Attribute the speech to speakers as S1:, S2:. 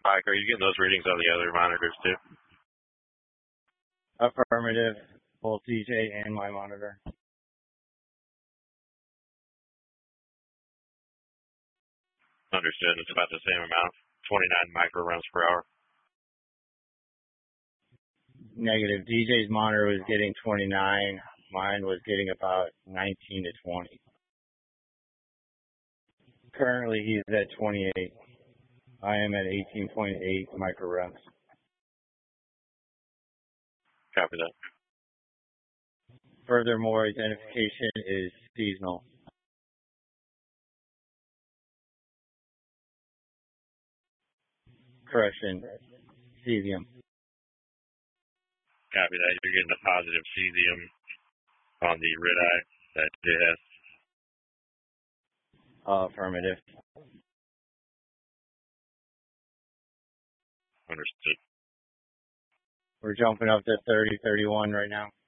S1: Mike, are you getting those readings on the other monitors too?
S2: Affirmative, both DJ and my monitor.
S1: Understood. It's about the same amount, 29 microrounds per hour.
S2: Negative. DJ's monitor was getting 29. Mine was getting about 19 to 20. Currently, he's at 28. I am at 18.8 microrounds.
S1: Copy that.
S2: Furthermore, identification is seasonal. Correction, cesium.
S1: Copy that. You're getting a positive cesium on the red eye, that JS.
S2: Affirmative.
S1: Understood.
S2: We're jumping up to 30, 31 right now.